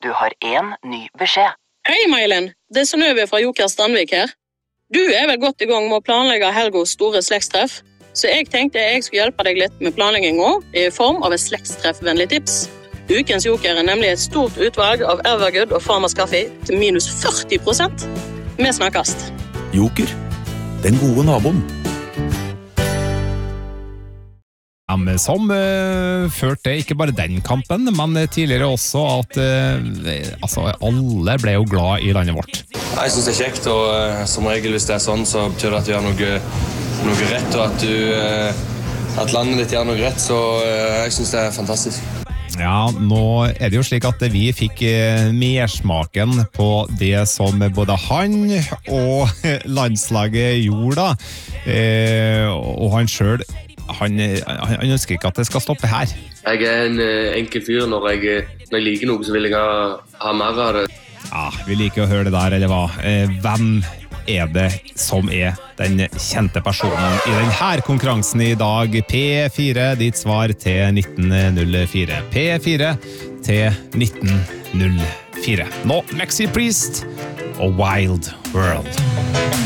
Du har en ny beskjed. Hei, Mailen. Det Synnøve fra Joker Strandvik her. Du vel godt I gang med å planlegge Helgos store slektstreff, så jeg tenkte jeg skulle hjelpe deg litt med planleggingen I form av et slektstreffvennlig tips. Ukens Joker nemlig et stort utvalg av Evergood og Farmers Kaffe til minus 40%. Vi snakkes. Joker, den gode naboen. Som førte ikke bare den kampen, men tidligere også at alle ble jo glad I landet vårt. Jeg synes det kjekt, og som regel hvis det sånn, så betyr det at du gjør noe rett, og at landet ditt gjør noe rett, så jeg synes det fantastisk. Ja, nå det jo slik at vi fikk mersmaken på det som både han og landslaget gjorde da, og han selv han ønsker ikke at det skal stoppe her. Jeg en enkel fyr. Når jeg liker noe, så vil jeg ha mer av det. Ja, vi liker å høre det der, eller hva? Hvem det som den kjente personen I denne konkurransen I dag? P4, ditt svar til 1904. P4 til 1904. Nå, Maxi Priest og Wild World.